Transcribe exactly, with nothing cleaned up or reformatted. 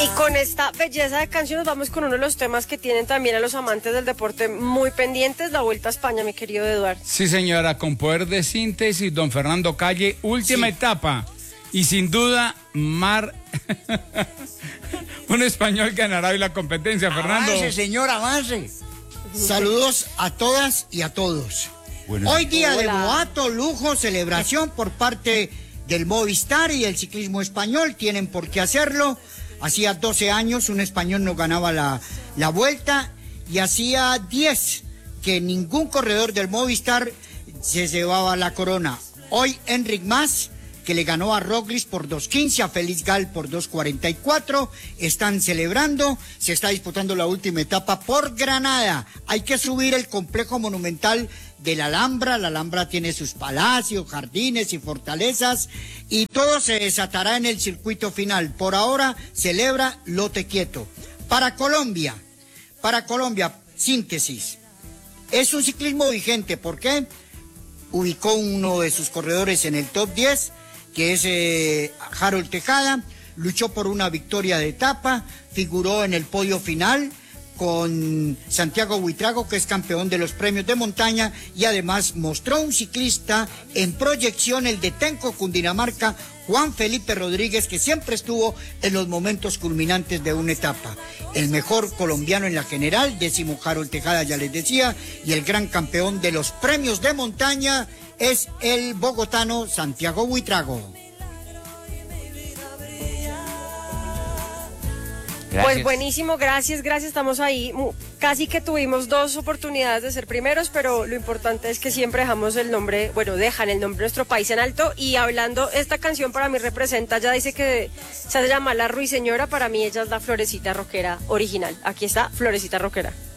Y con esta belleza de canción nos vamos con uno de los temas que tienen también a los amantes del deporte muy pendientes, la Vuelta a España, mi querido Eduardo. Sí, señora, con poder de síntesis, don Fernando Calle, última sí. etapa. Y sin duda, Mar... un español ganará hoy la competencia, Fernando. Avance, señor, avance. Saludos a todas y a todos. Bueno. Hoy día Hola. de boato, lujo, celebración por parte del Movistar y el ciclismo español. Tienen por qué hacerlo. Hacía doce años un español no ganaba la, la Vuelta y hacía diez que ningún corredor del Movistar se llevaba la corona. Hoy Enric Mas, que le ganó a Roglic por dos quince, a Félix Gal por dos cuarenta y cuatro, están celebrando, se está disputando la última etapa por Granada. Hay que subir el complejo monumental de la Alhambra, la Alhambra tiene sus palacios, jardines y fortalezas, y todo se desatará en el circuito final. Por ahora celebra Lote Quieto. Para Colombia, para Colombia, síntesis, es un ciclismo vigente, ¿por qué? Ubicó uno de sus corredores en el top diez, que es eh, Harold Tejada, luchó por una victoria de etapa, figuró en el podio final con Santiago Buitrago, que es campeón de los premios de montaña, y además mostró un ciclista en proyección, el de Tenco, Cundinamarca, Juan Felipe Rodríguez, que siempre estuvo en los momentos culminantes de una etapa. El mejor colombiano en la general, décimo Harold Tejada, ya les decía, y el gran campeón de los premios de montaña es el bogotano Santiago Buitrago. Gracias. Pues buenísimo, gracias, gracias, estamos ahí. Casi que tuvimos dos oportunidades de ser primeros, pero lo importante es que siempre dejamos el nombre, bueno, dejan el nombre de nuestro país en alto. Y hablando, esta canción para mí representa, ya dice que se llama La Ruiseñora, para mí ella es la Florecita Rockera original. Aquí está, Florecita Rockera.